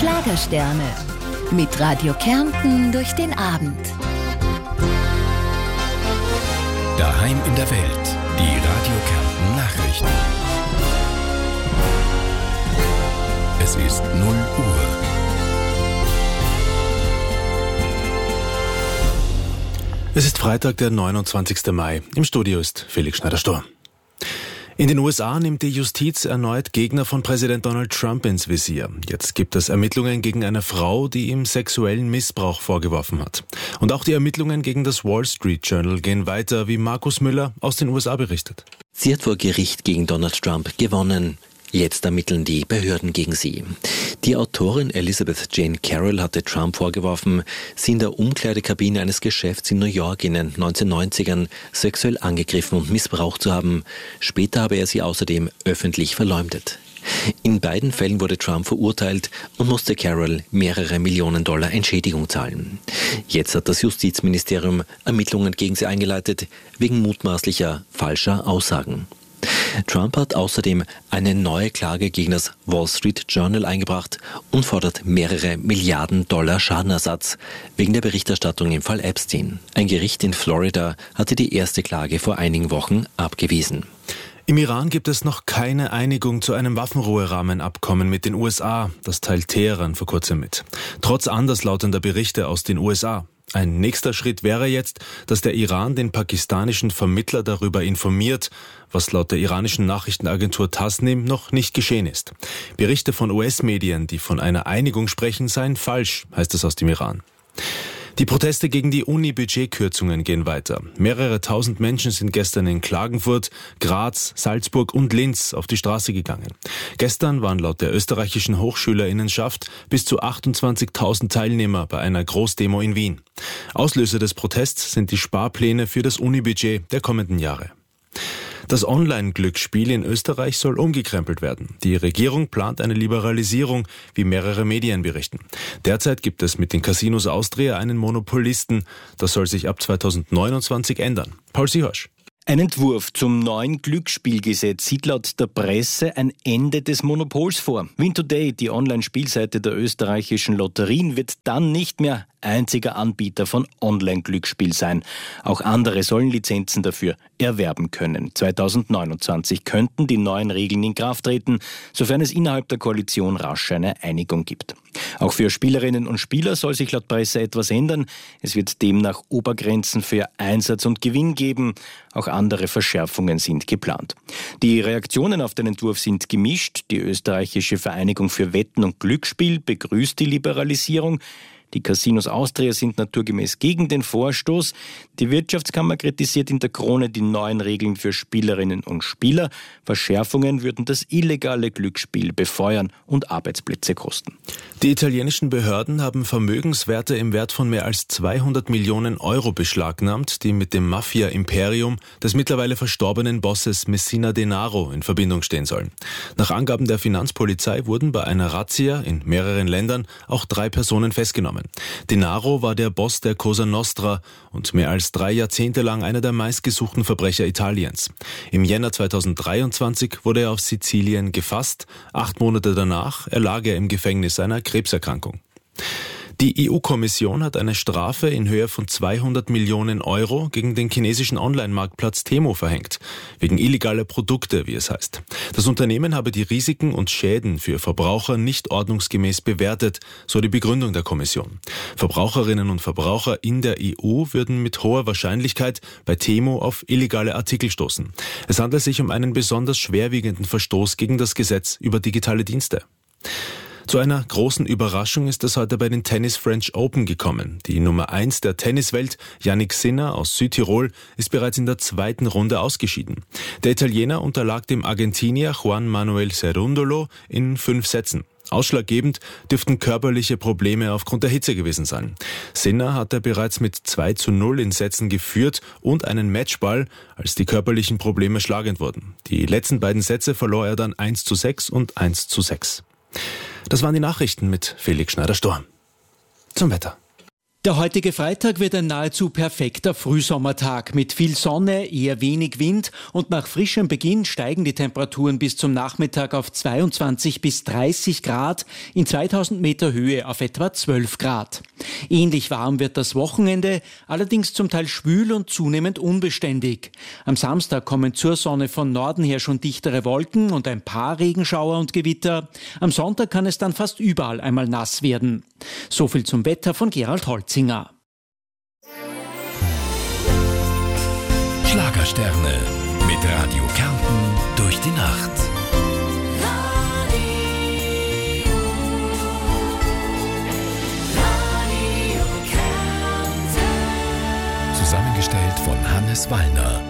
Schlagersterne. Mit Radio Kärnten durch den Abend. Daheim in der Welt. Die Radio Kärnten Nachrichten. Es ist 0 Uhr. Es ist Freitag, der 29. Mai. Im Studio ist Felix Schneider-Sturm. In den USA nimmt die Justiz erneut Gegner von Präsident Donald Trump ins Visier. Jetzt gibt es Ermittlungen gegen eine Frau, die ihm sexuellen Missbrauch vorgeworfen hat. Und auch die Ermittlungen gegen das Wall Street Journal gehen weiter, wie Markus Müller aus den USA berichtet. Sie hat vor Gericht gegen Donald Trump gewonnen. Jetzt ermitteln die Behörden gegen sie. Die Autorin Elizabeth Jane Carroll hatte Trump vorgeworfen, sie in der Umkleidekabine eines Geschäfts in New York in den 1990ern sexuell angegriffen und missbraucht zu haben. Später habe er sie außerdem öffentlich verleumdet. In beiden Fällen wurde Trump verurteilt und musste Carroll mehrere Millionen Dollar Entschädigung zahlen. Jetzt hat das Justizministerium Ermittlungen gegen sie eingeleitet, wegen mutmaßlicher falscher Aussagen. Trump hat außerdem eine neue Klage gegen das Wall Street Journal eingebracht und fordert mehrere Milliarden Dollar Schadenersatz wegen der Berichterstattung im Fall Epstein. Ein Gericht in Florida hatte die erste Klage vor einigen Wochen abgewiesen. Im Iran gibt es noch keine Einigung zu einem Waffenruherahmenabkommen mit den USA. Das teilt Teheran vor kurzem mit. Trotz anderslautender Berichte aus den USA. Ein nächster Schritt wäre jetzt, dass der Iran den pakistanischen Vermittler darüber informiert, was laut der iranischen Nachrichtenagentur Tasnim noch nicht geschehen ist. Berichte von US-Medien, die von einer Einigung sprechen, seien falsch, heißt es aus dem Iran. Die Proteste gegen die Uni-Budgetkürzungen gehen weiter. Mehrere tausend Menschen sind gestern in Klagenfurt, Graz, Salzburg und Linz auf die Straße gegangen. Gestern waren laut der österreichischen Hochschülerinnenschaft bis zu 28.000 Teilnehmer bei einer Großdemo in Wien. Auslöser des Protests sind die Sparpläne für das Uni-Budget der kommenden Jahre. Das Online-Glücksspiel in Österreich soll umgekrempelt werden. Die Regierung plant eine Liberalisierung, wie mehrere Medien berichten. Derzeit gibt es mit den Casinos Austria einen Monopolisten. Das soll sich ab 2029 ändern. Paul Sihorsch. Ein Entwurf zum neuen Glücksspielgesetz sieht laut der Presse ein Ende des Monopols vor. Win Today, die Online-Spielseite der österreichischen Lotterien, wird dann nicht mehr einziger Anbieter von Online-Glücksspiel sein. Auch andere sollen Lizenzen dafür erwerben können. 2029 könnten die neuen Regeln in Kraft treten, sofern es innerhalb der Koalition rasch eine Einigung gibt. Auch für Spielerinnen und Spieler soll sich laut Presse etwas ändern. Es wird demnach Obergrenzen für Einsatz und Gewinn geben. Auch andere Verschärfungen sind geplant. Die Reaktionen auf den Entwurf sind gemischt. Die österreichische Vereinigung für Wetten und Glücksspiel begrüßt die Liberalisierung. Die Casinos Austria sind naturgemäß gegen den Vorstoß. Die Wirtschaftskammer kritisiert in der Krone die neuen Regeln für Spielerinnen und Spieler. Verschärfungen würden das illegale Glücksspiel befeuern und Arbeitsplätze kosten. Die italienischen Behörden haben Vermögenswerte im Wert von mehr als 200 Millionen Euro beschlagnahmt, die mit dem Mafia-Imperium des mittlerweile verstorbenen Bosses Messina Denaro in Verbindung stehen sollen. Nach Angaben der Finanzpolizei wurden bei einer Razzia in mehreren Ländern auch 3 Personen festgenommen. Denaro war der Boss der Cosa Nostra und mehr als 3 Jahrzehnte lang einer der meistgesuchten Verbrecher Italiens. Im Jänner 2023 wurde er auf Sizilien gefasst. 8 Monate danach erlag er im Gefängnis einer Krebserkrankung. Die EU-Kommission hat eine Strafe in Höhe von 200 Millionen Euro gegen den chinesischen Online-Marktplatz Temu verhängt, wegen illegaler Produkte, wie es heißt. Das Unternehmen habe die Risiken und Schäden für Verbraucher nicht ordnungsgemäß bewertet, so die Begründung der Kommission. Verbraucherinnen und Verbraucher in der EU würden mit hoher Wahrscheinlichkeit bei Temu auf illegale Artikel stoßen. Es handelt sich um einen besonders schwerwiegenden Verstoß gegen das Gesetz über digitale Dienste. Zu einer großen Überraschung ist es heute bei den Tennis French Open gekommen. Die Nummer 1 der Tenniswelt, Jannik Sinner aus Südtirol, ist bereits in der 2. Runde ausgeschieden. Der Italiener unterlag dem Argentinier Juan Manuel Cerundolo in 5 Sätzen. Ausschlaggebend dürften körperliche Probleme aufgrund der Hitze gewesen sein. Sinner hatte bereits mit 2:0 in Sätzen geführt und einen Matchball, als die körperlichen Probleme schlagend wurden. Die letzten beiden Sätze verlor er dann 1:6 und 1:6. Das waren die Nachrichten mit Felix Schneider-Sturm. Zum Wetter. Der heutige Freitag wird ein nahezu perfekter Frühsommertag mit viel Sonne, eher wenig Wind und nach frischem Beginn steigen die Temperaturen bis zum Nachmittag auf 22 bis 30 Grad, in 2000 Meter Höhe auf etwa 12 Grad. Ähnlich warm wird das Wochenende, allerdings zum Teil schwül und zunehmend unbeständig. Am Samstag kommen zur Sonne von Norden her schon dichtere Wolken und ein paar Regenschauer und Gewitter. Am Sonntag kann es dann fast überall einmal nass werden. So viel zum Wetter von Gerald Holzinger. Schlagersterne mit Radio Kärnten durch die Nacht. Zusammengestellt von Hannes Wallner.